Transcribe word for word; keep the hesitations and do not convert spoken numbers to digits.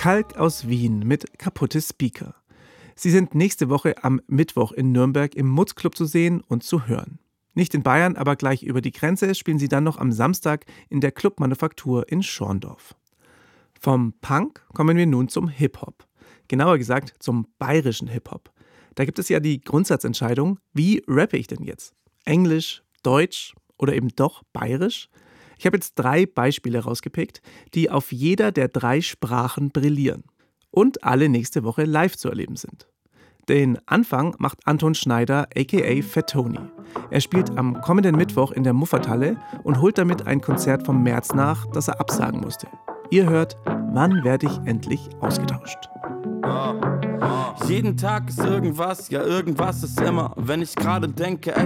Kalk aus Wien mit Kaputte Speaker. Sie sind nächste Woche am Mittwoch in Nürnberg im Mutz-Club zu sehen und zu hören. Nicht in Bayern, aber gleich über die Grenze spielen sie dann noch am Samstag in der Clubmanufaktur in Schorndorf. Vom Punk kommen wir nun zum Hip-Hop. Genauer gesagt zum bayerischen Hip-Hop. Da gibt es ja die Grundsatzentscheidung, wie rappe ich denn jetzt? Englisch, Deutsch oder eben doch bayerisch? Ich habe jetzt drei Beispiele rausgepickt, die auf jeder der drei Sprachen brillieren und alle nächste Woche live zu erleben sind. Den Anfang macht Anton Schneider aka Fat Tony. Er spielt am kommenden Mittwoch in der Muffathalle und holt damit ein Konzert vom März nach, das er absagen musste. Ihr hört, wann werde ich endlich ausgetauscht? Jeden Tag ist irgendwas, ja irgendwas ist immer. Wenn ich gerade denke,